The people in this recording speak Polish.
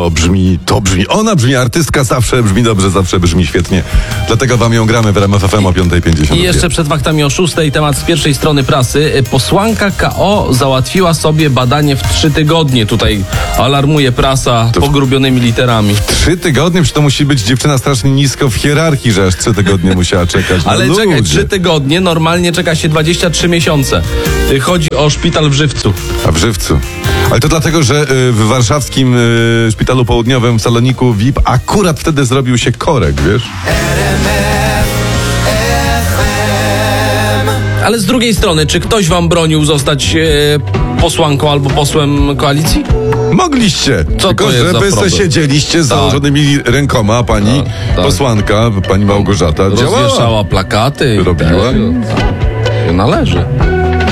Ona brzmi, artystka zawsze brzmi dobrze, zawsze brzmi świetnie. Dlatego wam ją gramy w RMF FM o 5:50. I jeszcze przed faktami o 6 temat z pierwszej strony prasy. Posłanka KO załatwiła sobie badanie w 3 tygodnie. Tutaj alarmuje prasa pogrubionymi literami. 3 tygodnie? Przecież to musi być dziewczyna strasznie nisko w hierarchii, że aż 3 tygodnie musiała czekać. Ale czekaj, 3 tygodnie, normalnie czeka się 23 miesiące. Chodzi o szpital w Żywcu. A w Żywcu. Ale to dlatego, że w warszawskim szpitalu południowym w saloniku VIP akurat wtedy zrobił się korek, wiesz? Ale z drugiej strony, czy ktoś wam bronił zostać posłanką albo posłem koalicji? Mogliście, tylko żeby se siedzieliście z założonymi rękoma, a pani posłanka, pani Małgorzata działała. Rozwieszała plakaty. Robiła. Należy.